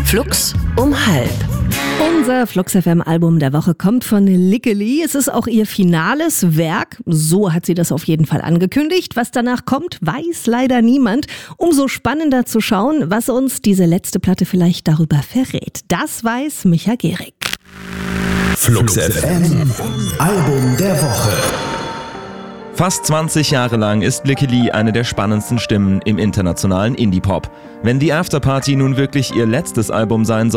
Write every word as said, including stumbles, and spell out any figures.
Flux um halb. Unser Flux F M-Album der Woche kommt von Lickeli. Es ist auch ihr finales Werk. So hat sie das auf jeden Fall angekündigt. Was danach kommt, weiß leider niemand. Umso spannender zu schauen, was uns diese letzte Platte vielleicht darüber verrät. Das weiß Micha Gehrig. Flux F M, Album der Woche. Fast zwanzig Jahre lang ist Lickeli eine der spannendsten Stimmen im internationalen Indie-Pop. Wenn The Afterparty nun wirklich ihr letztes Album sein soll,